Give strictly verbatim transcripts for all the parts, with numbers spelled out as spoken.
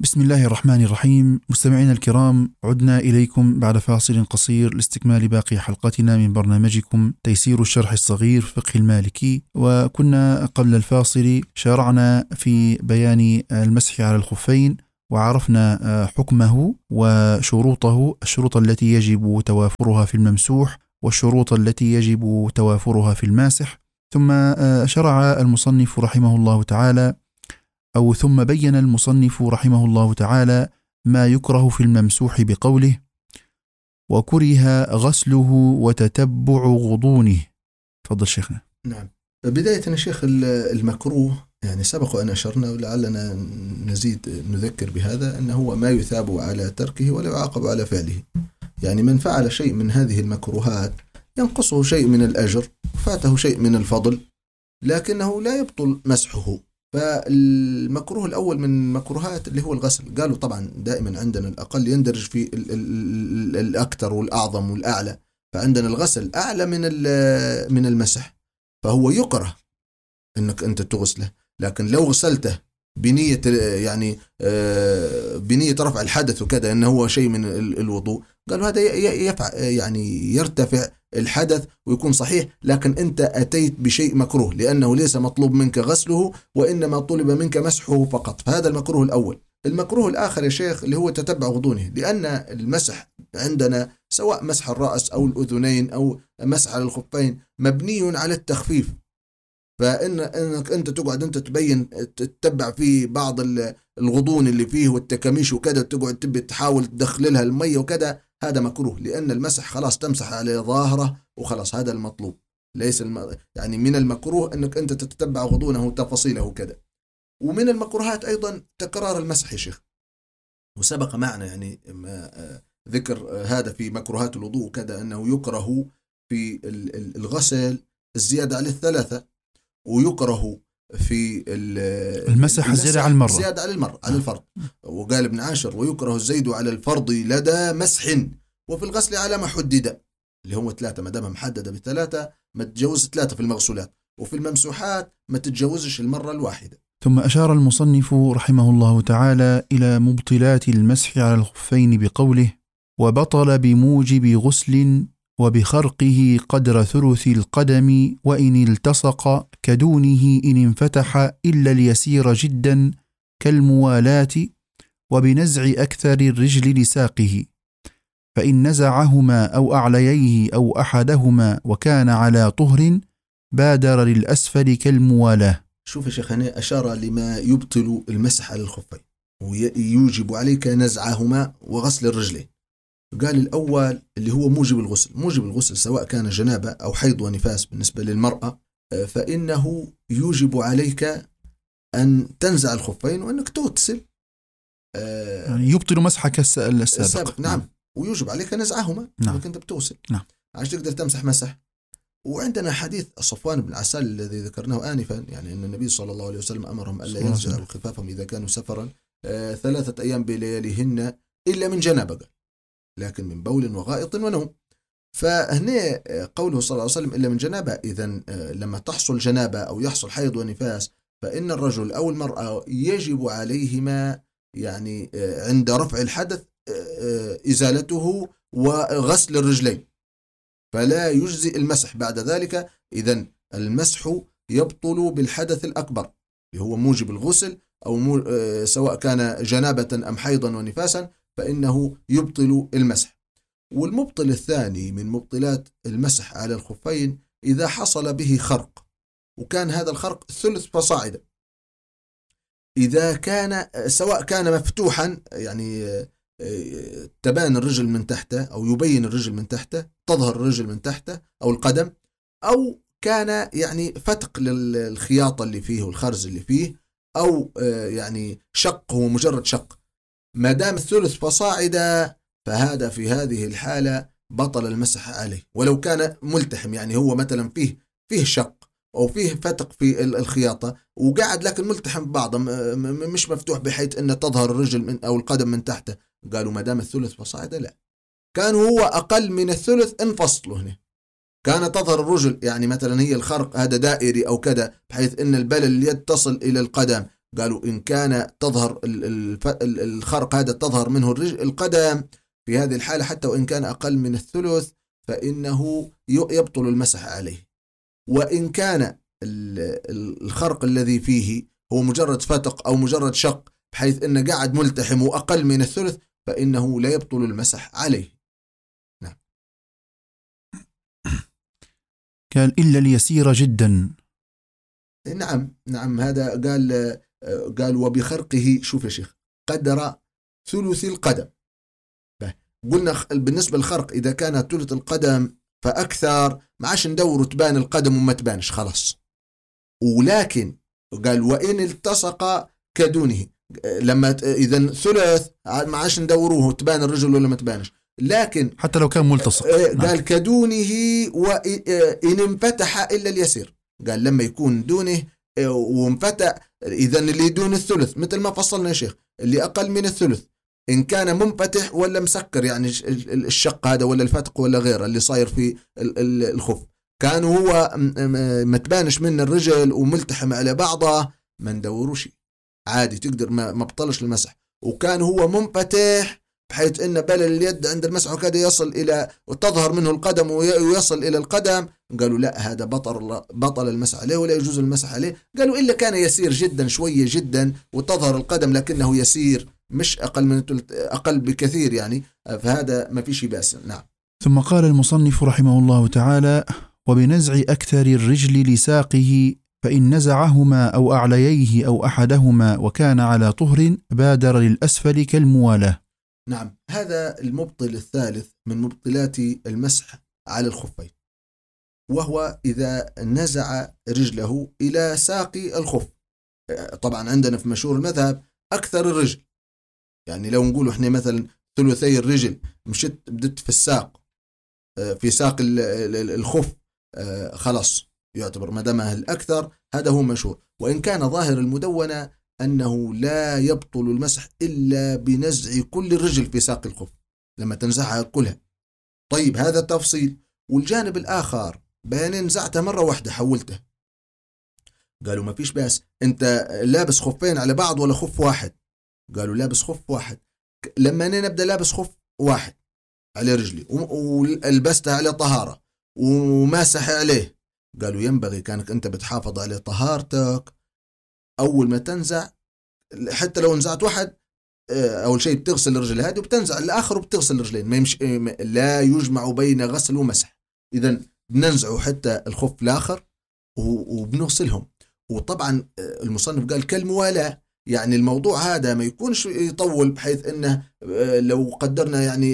بسم الله الرحمن الرحيم. مستمعينا الكرام، عدنا إليكم بعد فاصل قصير لاستكمال باقي حلقاتنا من برنامجكم تيسير الشرح الصغير فقه المالكي. وكنا قبل الفاصل شرعنا في بيان المسح على الخفين، وعرفنا حكمه وشروطه، الشروط التي يجب توافرها في الممسوح والشروط التي يجب توافرها في الماسح. ثم شرع المصنف رحمه الله تعالى أو ثم بين المصنف رحمه الله تعالى ما يكره في الممسوح بقوله: وكره غسله وتتبع غضونه. تفضل شيخنا. نعم. بداية يا شيخ، المكروه يعني سبق أن أشرنا ولعلنا نزيد نذكر بهذا أنه هو ما يثاب على تركه ولا يعاقب على فعله. يعني من فعل شيء من هذه المكروهات ينقصه شيء من الأجر، فاته شيء من الفضل، لكنه لا يبطل مسحه. فالمكروه الأول من المكروهات اللي هو الغسل، قالوا طبعا دائما عندنا الأقل يندرج في ال ال الأكثر والأعظم والأعلى، فعندنا الغسل أعلى من من المسح، فهو يكره أنك أنت تغسله. لكن لو غسلته بنية يعني بنية رفع الحدث وكذا أنه هو شيء من الوضوء، قالوا هذا يفع يعني يرتفع الحدث ويكون صحيح، لكن أنت أتيت بشيء مكروه لأنه ليس مطلوب منك غسله وإنما طلب منك مسحه فقط، فهذا المكروه الأول. المكروه الآخر يا شيخ اللي هو تتبع غضونه، لأن المسح عندنا سواء مسح الرأس أو الأذنين أو مسح على الخفين مبني على التخفيف، فإن إنك أنت تقعد أنت تبين تتبع في بعض الغضون اللي فيه والتكاميش وكذا، تقعد تبي تحاول تدخل لها المية وكذا، هذا مكروه، لأن المسح خلاص تمسح على ظاهره وخلاص، هذا المطلوب. ليس الم... يعني من المكروه أنك أنت تتبع غضونه وتفاصيله وكذا. ومن المكروهات أيضا تكرار المسح يا شيخ، وسبق معنا يعني ما ذكر هذا في مكروهات الوضوء وكذا، أنه يكره في الغسل الزيادة على الثلاثة، ويكره في المسح الزيادة على المرة، زيادة على المرة على الفرض. وقال ابن عاشر: ويكره الزيد على الفرض لدى مسح، وفي الغسل على ما حدد، اللي هو ثلاثة، ما دام محددة بثلاثة ما تتجاوز ثلاثة في المغسولات، وفي الممسوحات ما تتجاوزش المرة الواحدة. ثم أشار المصنف رحمه الله تعالى إلى مبطلات المسح على الخفين بقوله: وبطل بموجب غسل وبخرقه قدر ثلث القدم وإن التصق كدونه إن انفتح إلا اليسير جدا كالموالاة، وبنزع أكثر الرجل لساقه، فإن نزعهما أو أعلييه أو أحدهما وكان على طهر بادر للأسفل كالموالاة. شوف يا شيخنا، أشار لما يبطل المسح على الخفين ويوجب عليك نزعهما وغسل الرجلين. قال الأول اللي هو موجب الغسل، موجب الغسل سواء كان جنابة أو حيض ونفاس بالنسبة للمرأة، فإنه يوجب عليك أن تنزع الخفين وأنك تغتسل، يعني يبطل مسحك السابق, السابق. نعم. ويوجب عليك نزعهما، نعم. أنك أنت بتغسل، نعم، عشان تقدر تمسح مسح. وعندنا حديث صفوان بن عسال الذي ذكرناه آنفا، يعني أن النبي صلى الله عليه وسلم أمرهم ألا ينزعوا خفافهم إذا كانوا سفرا آه ثلاثة أيام بلياليهن إلا من جنابة، لكن من بول وغائط ونوم. فهنا قوله صلى الله عليه وسلم إلا من جنابة، إذن لما تحصل جنابة أو يحصل حيض ونفاس فإن الرجل أو المرأة يجب عليهما يعني عند رفع الحدث إزالته وغسل الرجلين، فلا يجزئ المسح بعد ذلك. إذن المسح يبطل بالحدث الأكبر اللي هو موجب الغسل، أو مو سواء كان جنابة أم حيضا ونفاسا، فإنه يبطل المسح. والمبطل الثاني من مبطلات المسح على الخفين إذا حصل به خرق، وكان هذا الخرق ثلث فصاعدا، إذا كان سواء كان مفتوحا يعني تبان الرجل من تحته أو يبين الرجل من تحته، تظهر الرجل من تحته أو القدم، أو كان يعني فتق للخياطة اللي فيه والخرز اللي فيه، أو يعني شق، هو مجرد شق، ما دام الثلث فصاعدا فهذا في هذه الحالة بطل المسح عليه. ولو كان ملتحم، يعني هو مثلا فيه فيه شق أو فيه فتق في الخياطة وقاعد لكن ملتحم بعضه مش مفتوح بحيث أن تظهر الرجل من أو القدم من تحته، قالوا ما دام الثلث فصاعدا لا. كان هو أقل من الثلث انفصلوا هنا، كان تظهر الرجل يعني مثلا هي الخرق هذا دائري أو كذا بحيث أن البلل اليد تصل إلى القدم قالوا إن كان تظهر الخرق هذا تظهر منه الرجل القدم، في هذه الحالة حتى وإن كان أقل من الثلث فإنه يبطل المسح عليه. وإن كان الخرق الذي فيه هو مجرد فتق أو مجرد شق بحيث أنه قاعد ملتحم وأقل من الثلث فإنه لا يبطل المسح عليه. نعم. قال إلا اليسير جدا. نعم نعم هذا قال قال وبخرقه، شوف يا شيخ، قدر ثلث القدم. قلنا بالنسبة للخرق إذا كان ثلث القدم فأكثر ما عاش ندور تبان القدم وما تبانش خلاص. ولكن قال وإن التصق كدونه، لما إذا ثلث ما عاش ندوروه تبان الرجل ولا ما تبانش، لكن حتى لو كان ملتصق قال كدونه وإن انفتح إلا اليسير. قال لما يكون دونه وانفتح، إذا اللي دون الثلث مثل ما فصلنا يا شيخ اللي أقل من الثلث إن كان منفتح ولا مسكر، يعني الشق هذا ولا الفتق ولا غيره اللي صاير في الخف، كان هو ما تبانش من الرجل وملتحم على بعضه ما ندوروش عادي تقدر ما بطلش المسح. وكان هو منفتح بحيث إن بلل اليد عند المسح وكذا يصل إلى وتظهر منه القدم ويصل إلى القدم، قالوا لا هذا بطل بطل المسح عليه ولا يجوز المسح عليه. قالوا إلا كان يسير جدا شوية جدا وتظهر القدم لكنه يسير مش أقل من أقل بكثير يعني، فهذا ما فيش بأس. نعم. ثم قال المصنف رحمه الله تعالى وبنزع أكثر الرجل لساقه، فإن نزعهما أو أعلييه أو أحدهما وكان على طهر بادر للأسفل كالموالاة. نعم هذا المبطل الثالث من مبطلات المسح على الخفين، وهو إذا نزع رجله إلى ساق الخف. طبعا عندنا في مشهور المذهب أكثر الرجل، يعني لو نقول إحنا مثلا ثلثي الرجل مشت بدت في الساق في ساق الخف خلاص يعتبر ما دام الأكثر، هذا هو مشهور. وإن كان ظاهر المدونة أنه لا يبطل المسح إلا بنزع كل الرجل في ساق الخف لما تنزعها كلها. طيب هذا التفصيل. والجانب الآخر بين نزعتها مرة واحدة حولته، قالوا ما فيش بأس، أنت لابس خفين على بعض ولا خف واحد؟ قالوا لابس خف واحد. لما أنا نبدأ لابس خف واحد على رجلي ولبستها على طهارة وماسح عليه، قالوا ينبغي كانك أنت بتحافظ على طهارتك أول ما تنزع، حتى لو نزعت واحد أول شيء بتغسل الرجل هذه وبتنزع الآخر وبتغسل الرجلين، ما يمشي لا يجمع بين غسل ومسح. إذن بننزعه حتى الخف الآخر وبنغسلهم. وطبعا المصنف قال كالموالاة، يعني الموضوع هذا ما يكونش يطول بحيث أنه لو قدرنا يعني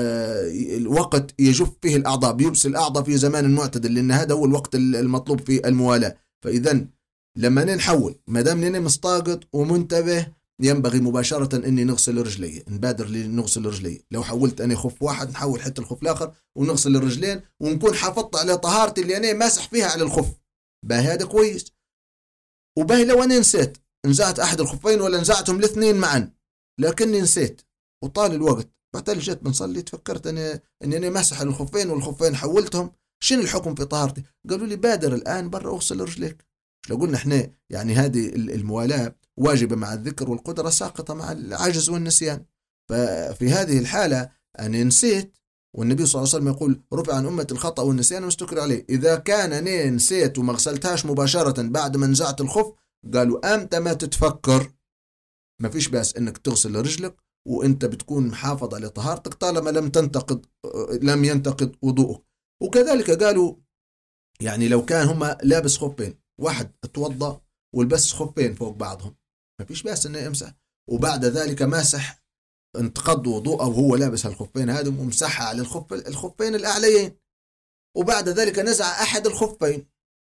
الوقت يجف فيه الأعضاء بيبسل الأعضاء في زمان المعتدل، لأن هذا هو الوقت المطلوب في الموالاة. فإذن لما نحول ما دام نني مستاقط ومنتبه ينبغي مباشرة إني نغسل رجلي، نبادر لنغسل رجلي. لو حولت أنا خف واحد نحول حتى الخف الآخر ونغسل الرجلين ونكون حافظت على طهارتي اللي أنا ماسح فيها على الخف. باهي هذا كويس. وباهي لو أنا نسيت نزعت أحد الخفين ولا نزعتهم الاثنين معا لكني نسيت وطال الوقت، بعد جيت بنصلي تفكرت أنا إني أنا ماسح الخفين والخفين حولتهم، شنو الحكم في طهارتي؟ قالوا لي بادر الآن برا أغسل رجليك. لو قلنا إحنا يعني هذه الموالاة واجبة مع الذكر والقدرة، ساقطة مع العجز والنسيان. ففي هذه الحالة أنا نسيت، والنبي صلى الله عليه وسلم يقول رفع عن أمة الخطأ والنسيان واستكر عليه. إذا كان أنا نسيت وما غسلتهاش مباشرة بعد ما نزعت الخف، قالوا أمتى ما تتفكر ما فيش بأس إنك تغسل رجلك وإنت بتكون محافظ على طهارتك طالما لم تنتقد لم ينتقد وضوءك. وكذلك قالوا يعني لو كان هما لابس خفين، واحد اتوضأ والبس خفين فوق بعضهم ما فيش بأس إنه يمسح، وبعد ذلك ماسح انتقض وضوءه وهو لابس هالخفين هذم ومسحها على الخف الخفين الأعليين، وبعد ذلك نزع أحد الخفين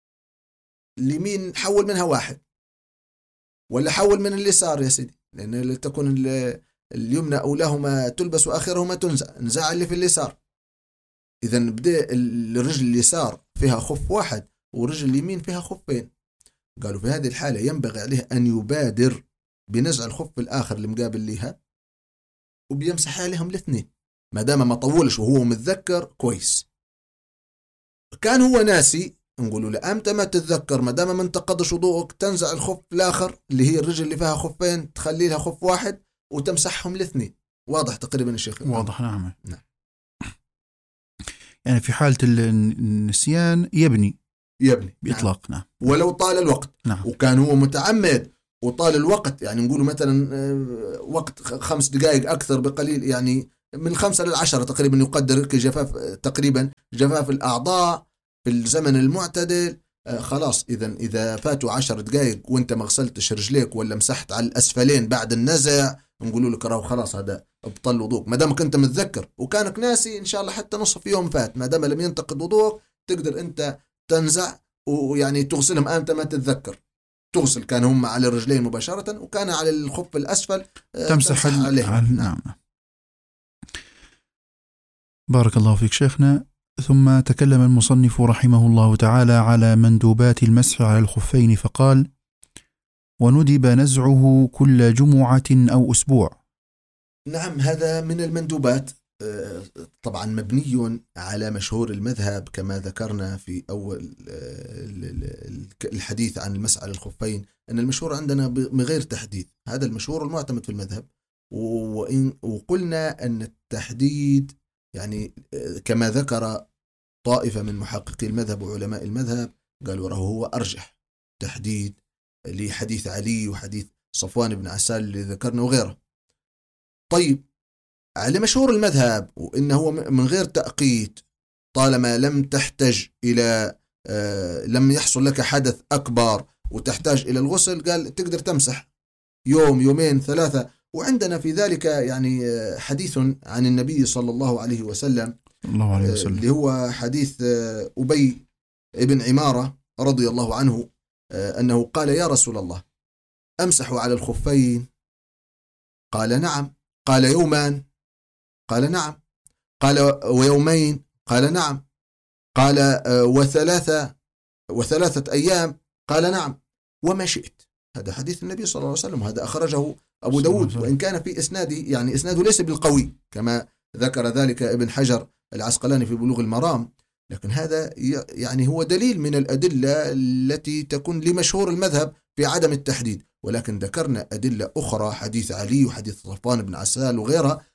اليمين حول منها واحد ولا حول من اليسار يا سيدي، لأن تكون اليمنى أولاهما تلبس وآخرهما تنزع، نزع اللي في اليسار. إذن بدأ الرجل اليسار فيها خف واحد ورجل اليمين فيها خفين. قالوا في هذه الحالة ينبغي عليه أن يبادر بنزع الخف الآخر اللي مقابل لها وبيمسح عليهم الاثنين ما دام ما طولش وهو متذكر كويس. كان هو ناسي نقولوا له أمتى ما تتذكر، ما دام ما انتقضش وضوءك تنزع الخف الآخر اللي هي الرجل اللي فيها خفين تخلي لها خف واحد وتمسحهم الاثنين. واضح تقريبا الشيخ؟ واضح. نعم. نعم. يعني في حالة النسيان يبني يبني بإطلاق. نعم. نعم. ولو طال الوقت. نعم. وكان هو متعمد وطال الوقت، يعني نقولوا مثلا وقت خمس دقائق أكثر بقليل، يعني من الخمسة للعشرة تقريبا يقدر كجفاف تقريبا جفاف الأعضاء في الزمن المعتدل. خلاص إذا إذا فاتوا عشر دقائق وانت ما غسلتش رجليك ولا مسحت على الأسفلين بعد النزع، نقولوا لك راهو خلاص هذا ابطل وضوءك ما دام كنت متذكر، وكانك ناسي إن شاء الله حتى نصف يوم فات، ما دام لم ينتقد وضوءك تقدر أنت تنزع ويعني تغسلهم أنت ما تتذكر. تغسل كان هم على الرجلين مباشرة، وكان على الخف الأسفل تمسح عليه. نعم. نعم. بارك الله فيك شيخنا. ثم تكلم المصنف رحمه الله تعالى على مندوبات المسح على الخفين فقال: وندب نزعه كل جمعة أو أسبوع. نعم، هذا من المندوبات، طبعا مبني على مشهور المذهب كما ذكرنا في أول الحديث عن المسح على الخفين، أن المشهور عندنا من غير تحديد، هذا المشهور المعتمد في المذهب. وقلنا أن التحديد يعني كما ذكر طائفة من محققي المذهب وعلماء المذهب قالوا راه هو أرجح تحديد لحديث علي وحديث صفوان بن عسال اللي ذكرنا وغيره. طيب، على مشهور المذهب وإنه هو من غير تأقيت طالما لم تحتج إلى آه لم يحصل لك حدث أكبر وتحتاج إلى الغسل، قال تقدر تمسح يوم يومين ثلاثة. وعندنا في ذلك يعني حديث عن النبي صلى الله عليه وسلم الله عليه وسلم اللي هو حديث أبي ابن عمارة رضي الله عنه أنه قال: يا رسول الله أمسح على الخفين؟ قال: نعم. قال: يومان؟ قال: نعم. قال: ويومين؟ قال: نعم. قال: وثلاثة وثلاثة أيام؟ قال: نعم. وما شئت. هذا حديث النبي صلى الله عليه وسلم، وهذا أخرجه أبو داود، وإن كان في إسناده يعني إسناده ليس بالقوي كما ذكر ذلك ابن حجر العسقلاني في بلوغ المرام، لكن هذا يعني هو دليل من الأدلة التي تكون لمشهور المذهب في عدم التحديد. ولكن ذكرنا أدلة أخرى، حديث علي وحديث صفوان بن عسال وغيرها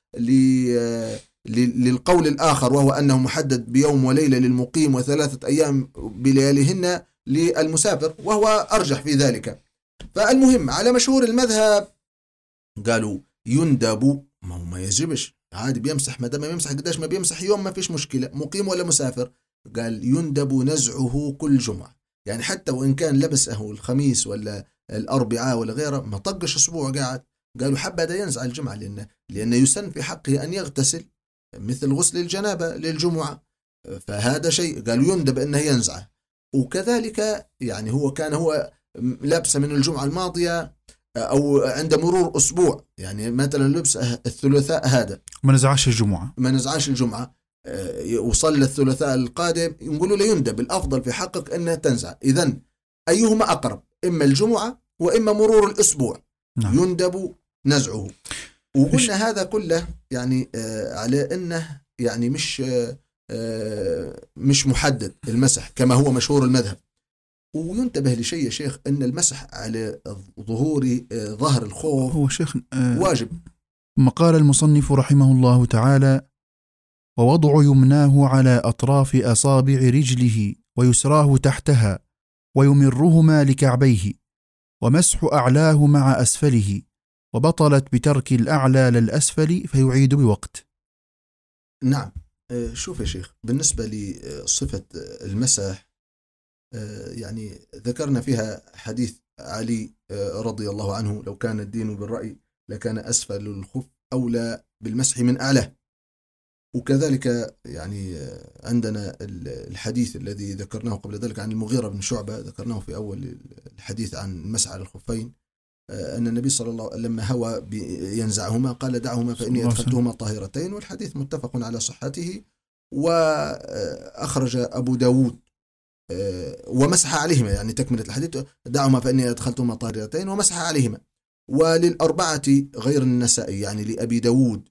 للقول الآخر، وهو أنه محدد بيوم وليلة للمقيم وثلاثة أيام بلياليهن للمسافر، وهو أرجح في ذلك. فالمهم على مشهور المذهب قالوا يندب، ما هو ما يجبش عادي بيمسح، ما دام يمسح قداش ما بيمسح يوم ما فيش مشكلة، مقيم ولا مسافر. قال يندب نزعه كل جمعة، يعني حتى وإن كان لبسه الخميس ولا الأربعاء ولا غيره ما طقش أسبوع قاعد، قالوا حب هذا ينزع الجمعة، لأنه لأنه يسن في حقه أن يغتسل مثل غسل الجنابة للجمعة، فهذا شيء قالوا يندب أنه ينزعه. وكذلك يعني هو كان هو لابسه من الجمعة الماضية أو عند مرور أسبوع، يعني مثلا لبس الثلاثاء هذا ما نزعش الجمعة ما نزعش الجمعة وصل الثلاثاء القادم، يقولوا له يندب، الأفضل في حقك أنها تنزع. إذن أيهما أقرب؟ إما الجمعة وإما مرور الأسبوع. نعم. يندب نزعه. وقلنا هذا كله يعني على أنه يعني مش مش محدد المسح كما هو مشهور المذهب. وينتبه لشيء يا شيخ، أن المسح على ظهور ظهر الخوف هو شيخ واجب. ثم قال المصنف رحمه الله تعالى: ووضع يمناه على أطراف أصابع رجله ويسراه تحتها ويمرهما لكعبيه، ومسح أعلاه مع أسفله، وبطلت بترك الأعلى للأسفل فيعيد بوقت. نعم. شوف يا شيخ، بالنسبة لصفة المسح يعني ذكرنا فيها حديث علي رضي الله عنه: لو كان الدين بالرأي لكان أسفل الخف أولى بالمسح من أعلاه. وكذلك يعني عندنا الحديث الذي ذكرناه قبل ذلك عن المغيرة بن شعبة، ذكرناه في أول الحديث عن المسح على الخفين، أن النبي صلى الله عليه وسلم لما هوى ينزعهما قال: دعهما فإني أدخلتهما طاهرتين. والحديث متفق على صحته، وأخرج أبو داود ومسح عليهما، يعني تكملة الحديث: دعهما فإني أدخلتهما طاهرتين ومسح عليهما. وللأربعة غير النسائي يعني لأبي داود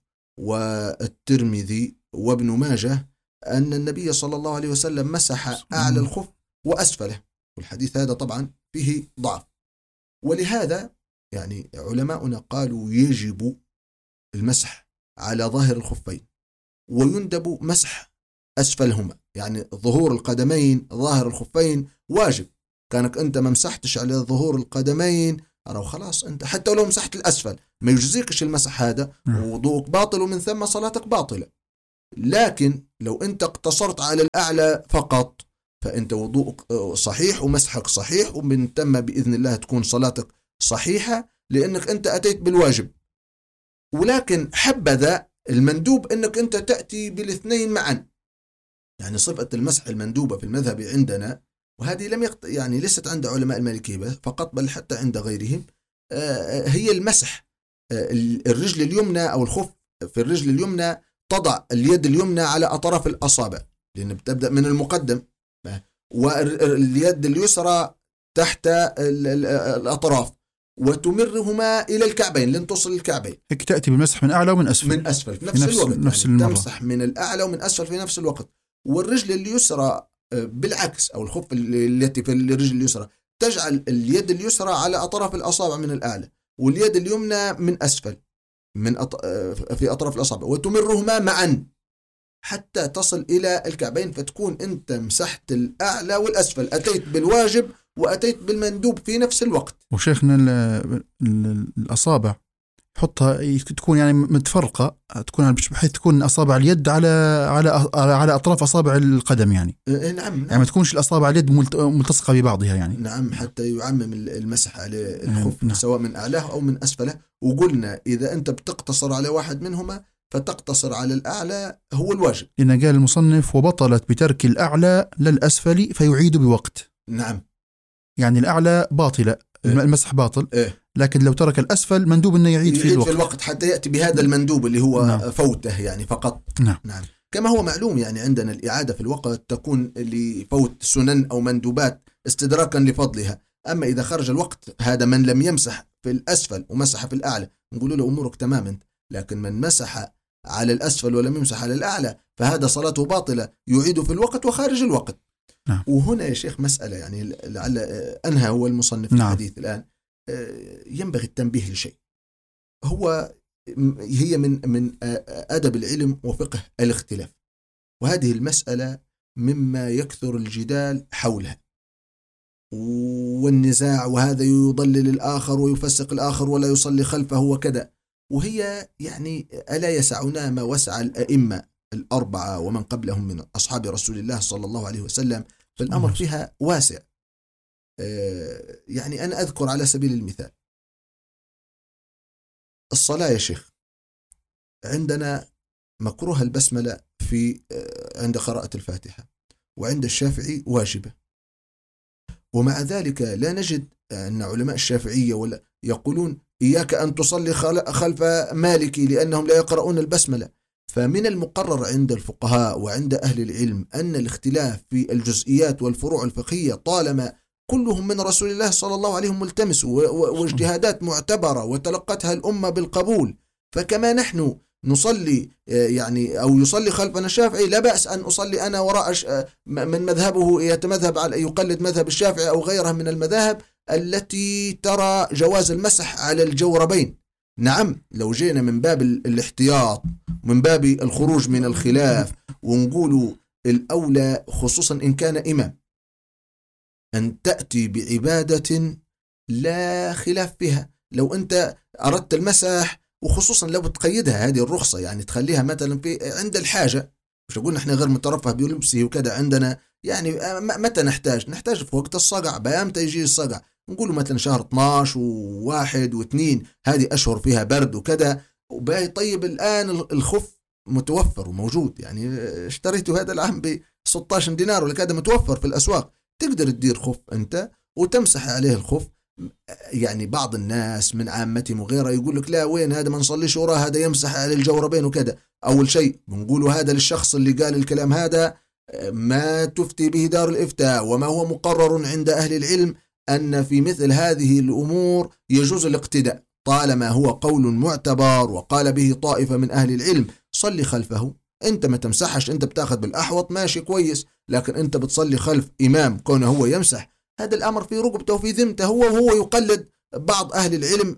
والترمذي وابن ماجه أن النبي صلى الله عليه وسلم مسح أعلى الخف وأسفله، والحديث هذا طبعا فيه ضعف. ولهذا يعني علماؤنا قالوا يجب المسح على ظاهر الخفين، ويندب مسح أسفلهما، يعني ظهور القدمين ظاهر الخفين واجب. كانك أنت ما مسحتش على ظهور القدمين أو خلاص أنت حتى لو مسحت الأسفل ما يجزيكش المسح هذا، ووضوءك باطل ومن ثم صلاتك باطلة. لكن لو أنت اقتصرت على الأعلى فقط فأنت وضوءك صحيح ومسحك صحيح، ومن ثم بإذن الله تكون صلاتك صحيحة لأنك أنت أتيت بالواجب. ولكن حبذا المندوب أنك أنت تأتي بالاثنين معا، يعني صفة المسح المندوبة في المذهب عندنا، وهذه لم يقت... يعني ليست عند علماء المالكية فقط بل حتى عند غيرهم، هي المسح الرجل اليمنى أو الخف في الرجل اليمنى، تضع اليد اليمنى على أطراف الأصابع لأن بتبدأ من المقدم، واليد اليسرى تحت الأطراف، وتمرهما إلى الكعبين لن تصل الكعبين. هيك تأتي بالمسح من أعلى ومن أسفل من أسفل في نفس, في نفس الوقت، نفس يعني تمسح من الأعلى ومن أسفل في نفس الوقت. والرجل اليسرى بالعكس، أو الخف التي في الرجل اليسرى تجعل اليد اليسرى على أطراف الأصابع من الأعلى، واليد اليمنى من أسفل من أط... في أطراف الأصابع، وتمرهما معا حتى تصل إلى الكعبين، فتكون أنت مسحت الأعلى والأسفل، أتيت بالواجب وأتيت بالمندوب في نفس الوقت. وشيخنا الأصابع حطها تكون يعني متفرقة، تكون بحيث تكون أصابع اليد على على على أطراف أصابع القدم يعني. نعم, نعم. يعني ما تكونش الأصابع اليد ملتصقة ببعضها يعني. نعم، حتى يعمم المسح على الخف نعم. سواء من أعلاه أو من أسفله. وقلنا إذا أنت بتقتصر على واحد منهما فتقتصر على الأعلى هو الواجب، لأن قال المصنف وبطلت بترك الأعلى للأسفل فيعيد بوقت. نعم، يعني الأعلى باطلة إيه؟ المسح باطل إيه؟ لكن لو ترك الأسفل مندوب أنه يعيد, يعيد في, الوقت. في الوقت حتى يأتي بهذا المندوب اللي هو نعم. فوته يعني فقط. نعم. نعم. كما هو معلوم يعني عندنا الإعادة في الوقت تكون لفوت سنن أو مندوبات استدراكا لفضلها. أما إذا خرج الوقت هذا من لم يمسح في الأسفل ومسح في الأعلى نقول له أمورك تماما، لكن من مسح على الأسفل ولم يمسح على الأعلى فهذا صلاته باطلة، يعيد في الوقت وخارج الوقت. نعم. وهنا يا شيخ مسألة يعني لعل أنهى هو المصنف نعم. الحديث الآن ينبغي التنبيه لشيء، هو هي من من أدب العلم وفقه الاختلاف، وهذه المسألة مما يكثر الجدال حولها والنزاع، وهذا يضلل الآخر ويفسق الآخر ولا يصلي خلفه وكذا. وهي يعني ألا يسعنا ما وسع الأئمة الأربعة ومن قبلهم من أصحاب رسول الله صلى الله عليه وسلم، فالأمر فيها واسع. يعني أنا أذكر على سبيل المثال الصلاة يا شيخ، عندنا مكروه البسملة في عند قراءة الفاتحة، وعند الشافعي واجبة، ومع ذلك لا نجد أن علماء الشافعية ولا يقولون إياك أن تصلي خلف مالكي لأنهم لا يقرؤون البسملة. فمن المقرر عند الفقهاء وعند أهل العلم أن الاختلاف في الجزئيات والفروع الفقهية طالما كلهم من رسول الله صلى الله عليه وسلم ملتمس واجتهادات معتبرة وتلقتها الأمة بالقبول، فكما نحن نصلي يعني أو يصلي خلفنا الشافعي لا بأس أن أصلي أنا وراء من مذهبه يتمذهب على يقلد مذهب الشافعي أو غيرها من المذاهب التي ترى جواز المسح على الجوربين. نعم، لو جينا من باب الاحتياط من باب الخروج من الخلاف ونقول الأولى خصوصا إن كان إمام أن تأتي بعبادة لا خلاف فيها. لو أنت أردت المسح وخصوصا لو بتقيدها هذه الرخصة، يعني تخليها مثلا في عند الحاجة، مش أقول نحن غير مترفه بلبسه وكذا عندنا، يعني متى نحتاج نحتاج في وقت الصقع، بيامتى يجي الصقع نقوله مثلا شهر اثناشر وواحد واثنين، هذه أشهر فيها برد وكذا. وباي طيب الآن الخف متوفر وموجود، يعني اشتريته هذا العام ب ستة عشر دينار ولا كذا متوفر في الأسواق، تقدر تدير خف أنت وتمسح عليه الخف. يعني بعض الناس من عامتهم وغيره يقول لك لا وين هذا ما نصليش وراه، هذا يمسح على الجوربين وكذا. أول شيء بنقوله هذا للشخص اللي قال الكلام هذا ما تفتي به دار الإفتاء، وما هو مقرر عند أهل العلم أن في مثل هذه الأمور يجوز الاقتداء طالما هو قول معتبر وقال به طائفة من أهل العلم. صلي خلفه أنت ما تمسحش، أنت بتاخذ بالأحوط ماشي كويس، لكن أنت بتصلي خلف إمام كونه هو يمسح، هذا الأمر في رقبته وفي ذمته هو، وهو يقلد بعض أهل العلم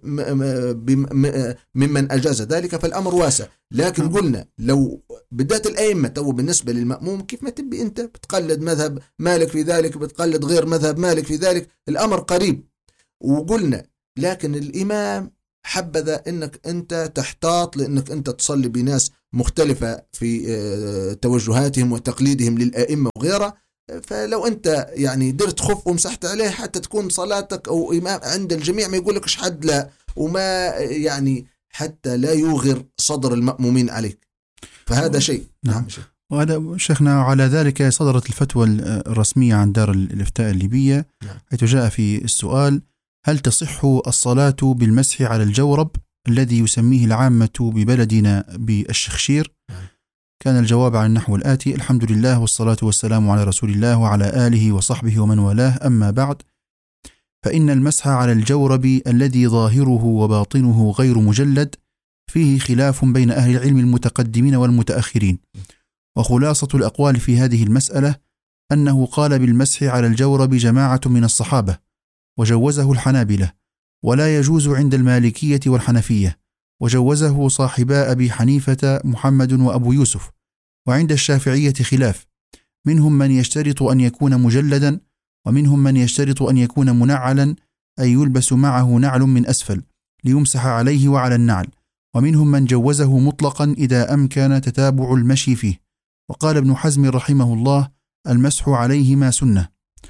ممن أجاز ذلك، فالأمر واسع. لكن قلنا لو بدأت الأئمة أو بالنسبة للمأموم كيف ما تبي أنت بتقلد مذهب مالك في ذلك، بتقلد غير مذهب مالك في ذلك، الأمر قريب. وقلنا لكن الإمام حبذا أنك أنت تحتاط، لأنك أنت تصلي بناس مختلفة في توجهاتهم وتقليدهم للأئمة وغيرها، فلو أنت يعني درت خف ومسحت عليه حتى تكون صلاتك أو إمام عند الجميع ما يقولكش حد لا، وما يعني حتى لا يوغر صدر المأمومين عليك، فهذا شيء. نعم. وهذا شيخنا على ذلك صدرت الفتوى الرسمية عن دار الإفتاء الليبية، نعم. حيث جاء في السؤال: هل تصح الصلاة بالمسح على الجورب الذي يسميه العامة ببلدنا بالشخشير؟ نعم. كان الجواب على النحو الآتي: الحمد لله والصلاة والسلام على رسول الله وعلى آله وصحبه ومن والاه، أما بعد، فإن المسح على الجورب الذي ظاهره وباطنه غير مجلد فيه خلاف بين أهل العلم المتقدمين والمتأخرين، وخلاصة الأقوال في هذه المسألة أنه قال بالمسح على الجورب جماعة من الصحابة وجوزه الحنابلة، ولا يجوز عند المالكية والحنفية، وجوزه صاحبا أبي حنيفة محمد وأبو يوسف، وعند الشافعية خلاف، منهم من يشترط أن يكون مجلدا، ومنهم من يشترط أن يكون منعلا أي يلبس معه نعل من أسفل ليمسح عليه وعلى النعل، ومنهم من جوزه مطلقا إذا أمكن تتابع المشي فيه. وقال ابن حزم رحمه الله: المسح عليهما سنة.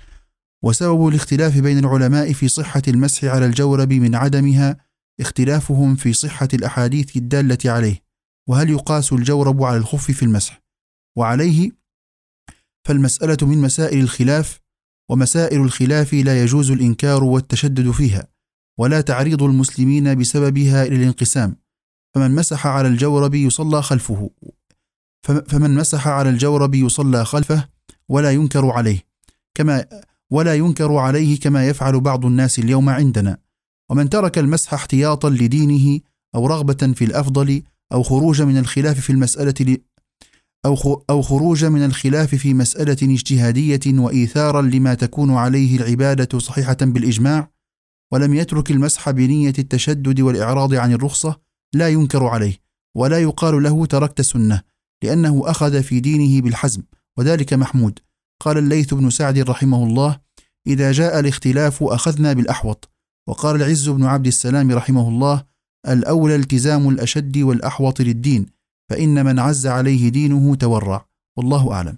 وسبب الاختلاف بين العلماء في صحة المسح على الجورب من عدمها اختلافهم في صحة الأحاديث الدالة عليه، وهل يقاس الجورب على الخف في المسح، وعليه فالمسألة من مسائل الخلاف، ومسائل الخلاف لا يجوز الإنكار والتشدد فيها، ولا تعريض المسلمين بسببها إلى الانقسام، فمن مسح على الجورب يصلى خلفه فمن مسح على الجورب يصلى خلفه ولا ينكر عليه كما ولا ينكر عليه كما يفعل بعض الناس اليوم عندنا. ومن ترك المسح احتياطا لدينه أو رغبة في الأفضل أو خروج من الخلاف في المسألة أو أو خروج من الخلاف في مسألة اجتهادية وإيثارا لما تكون عليه العبادة صحيحة بالإجماع، ولم يترك المسح بنية التشدد والإعراض عن الرخصة، لا ينكر عليه ولا يقال له تركت سنة، لأنه أخذ في دينه بالحزم، وذلك محمود. قال الليث بن سعد رحمه الله: إذا جاء الاختلاف أخذنا بالأحوط. وقال العز بن عبد السلام رحمه الله: الأولى التزام الأشد والأحوط للدين، فإن من عز عليه دينه تورع، والله أعلم.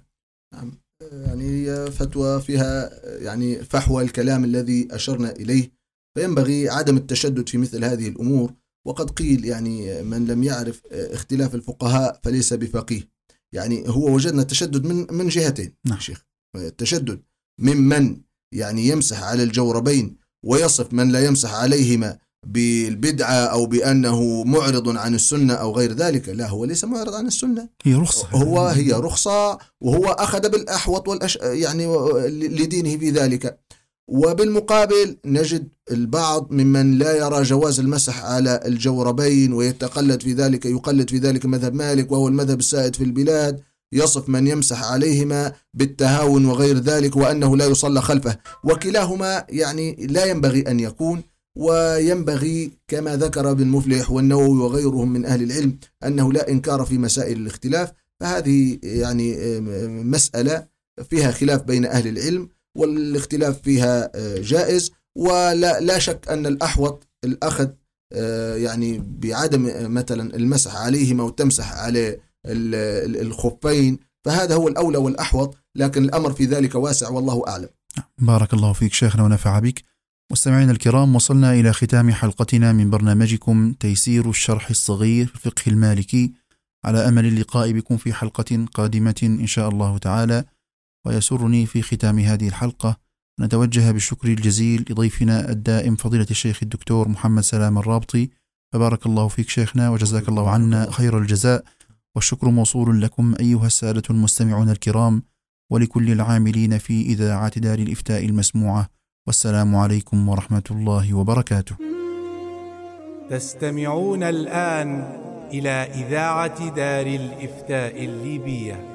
يعني فتوى فيها يعني فحوى الكلام الذي أشرنا إليه، فينبغي عدم التشدد في مثل هذه الأمور. وقد قيل يعني من لم يعرف اختلاف الفقهاء فليس بفقيه، يعني هو وجدنا التشدد من من جهتين. نعم. شيخ، التشدد ممن يعني يمسح على الجوربين ويصف من لا يمسح عليهما بالبدعة أو بأنه معرض عن السنة أو غير ذلك. لا، هو ليس معرض عن السنة، هي رخصة، هو هي رخصة، وهو أخذ بالأحوط والأش... يعني لدينه في ذلك. وبالمقابل نجد البعض ممن لا يرى جواز المسح على الجوربين ويتقلد في ذلك، يقلد في ذلك مذهب مالك وهو المذهب السائد في البلاد، يصف من يمسح عليهما بالتهاون وغير ذلك وأنه لا يصلى خلفه. وكلاهما يعني لا ينبغي أن يكون، وينبغي كما ذكر ابن مفلح والنووي وغيرهم من أهل العلم أنه لا إنكار في مسائل الاختلاف. فهذه يعني مسألة فيها خلاف بين أهل العلم، والاختلاف فيها جائز، ولا لا شك أن الأحوط الأخذ يعني بعدم مثلا المسح عليهما وتمسح على الخفين، فهذا هو الأولى والأحوط، لكن الأمر في ذلك واسع والله أعلم. بارك الله فيك شيخنا ونفع بك. مستمعينا الكرام، وصلنا إلى ختام حلقتنا من برنامجكم تيسير الشرح الصغير في الفقه المالكي، على أمل اللقاء بكم في حلقة قادمة إن شاء الله تعالى. ويسرني في ختام هذه الحلقة نتوجه بالشكر الجزيل لضيفنا الدائم فضيلة الشيخ الدكتور محمد سلام الرابطي، فبارك الله فيك شيخنا وجزاك الله عنا خير الجزاء، والشكر موصول لكم أيها السادة المستمعون الكرام، ولكل العاملين في إذاعة دار الإفتاء المسموعة. والسلام عليكم ورحمة الله وبركاته. تستمعون الآن إلى إذاعة دار الإفتاء الليبية.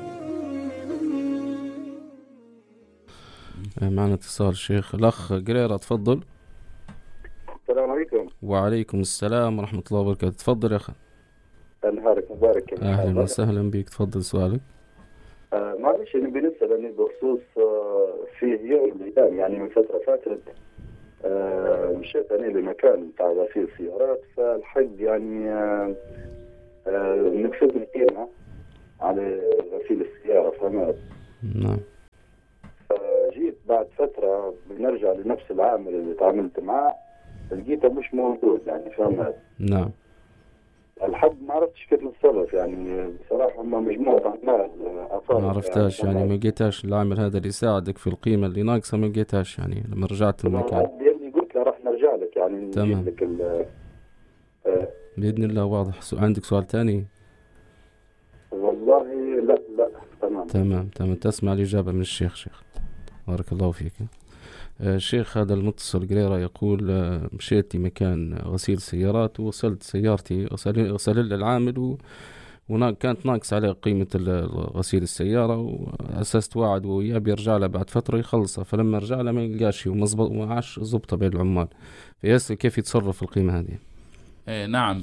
معنا اتصال الشيخ الأخ قريرة، تفضل. السلام عليكم. وعليكم السلام ورحمة الله وبركاته. تفضل يا أخي. نهارك مبارك. أهلا وسهلا بك، تفضل سؤالك. آه معلش نبي نسأل بخصوص آه في يوم من الأيام يعني من فترة فاتت آه مشيت أنا لمكان بتاع غسيل سيارات، فالحق يعني آه آه نكسبني قيمة على غسيل السيارة، فهمت؟ نعم. فجيت بعد فترة بنرجع لنفس العامل اللي تعاملت معاه، لقيته مش موجود يعني، فهمت؟ نعم. الحد ما عرفتش كيف نتصرف يعني، بصراحة هم مجموعة أعمال أصابع ما عرفتاش يعني, يعني ما لقيتاش العامل هذا اللي يساعدك في القيمة اللي ناقصة، ما لقيتاش يعني لما رجعت المكان. يعني قلت له راح نرجع لك يعني تمام. لك آه بإذن الله. واضح. عندك سؤال تاني؟ والله لا لا تمام تمام تمام. تسمع الإجابة من الشيخ. شيخ بارك الله فيك. الشيخ هذا المتصل قريرة يقول مشيت لمكان غسيل سيارات ووصلت سيارتي غسل العامل وكانت ناقص عليه قيمة غسيل السيارة، وأسست واعد وياه بيرجع له بعد فترة يخلصها، فلما رجع له ما يلقاش ومزبط وما عاش زبطة بين العمال، فيسأل كيف يتصرف القيمة هذه. إيه نعم.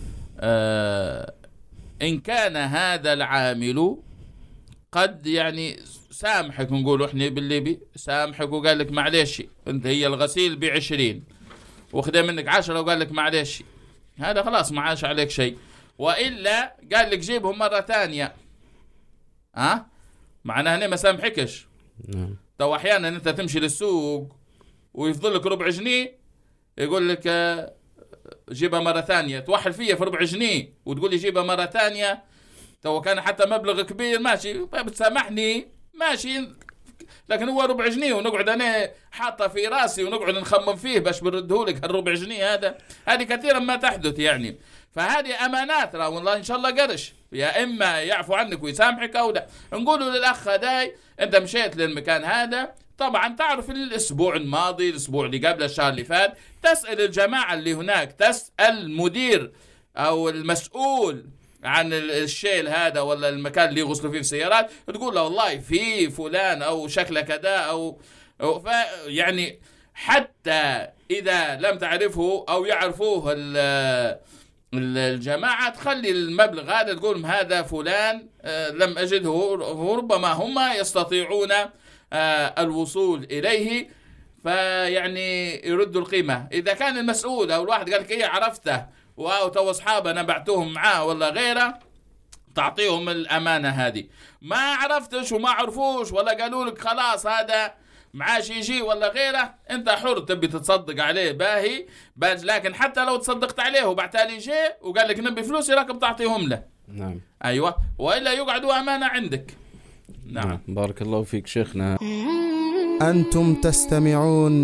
آه إن كان هذا العامل قد يعني سامحك، نقولوا احنا بالليبي سامحك وقال لك معلش انت هي الغسيل بعشرين وخذ منك عشرة وقال لك معلش، هذا خلاص ما عاش عليك شيء. وإلا قال لك جيبهم مرة ثانية، ها أه؟ معناها هنا ما سامحكش. نعم. تو أحيانا انت تمشي للسوق ويفضل لك ربع جنيه، يقول لك جيبها مرة ثانية، توحل فيها في ربع جنيه وتقول لي جيبها مرة ثانية، تو كان حتى مبلغ كبير ماشي بتسامحني ماشي، لكن هو ربع جنيه ونقعد انا حاطه في راسي ونقعد نخمم فيه باش بردهولك هالربع جنيه هذا. هذه كثيرا ما تحدث يعني، فهذه امانات راه والله ان شاء الله قرش، يا اما يعفو عنك ويسامحك او لا. نقولوا للاخ هداي انت مشيت للمكان هذا، طبعا تعرف الاسبوع الماضي الاسبوع اللي قبل الشهر اللي فات تسأل الجماعة اللي هناك، تسأل المدير او المسؤول عن الشيل هذا ولا المكان اللي يغسلوا فيه السيارات، تقول له والله في فلان او شكله كذا او, أو يعني حتى اذا لم تعرفه او يعرفوه الجماعة تخلي المبلغ هذا تقول هذا فلان لم اجده، ربما هم يستطيعون الوصول اليه فيعني يردوا القيمة. اذا كان المسؤول او الواحد قال لك ايه عرفته واو تو اصحابه انا بعتهم معاه ولا غيره، تعطيهم الامانه هذه. ما عرفتش وما عرفوش ولا قالوا لك خلاص هذا معاش يجي ولا غيره، انت حر تبي تتصدق عليه باهي، لكن حتى لو تصدقت عليه وبعتالي جي وقال لك نبي فلوسي راكب تعطيهم له. نعم. ايوه، والا يقعدوا امانه عندك. نعم. نعم. بارك الله فيك شيخنا. أنتم تستمعون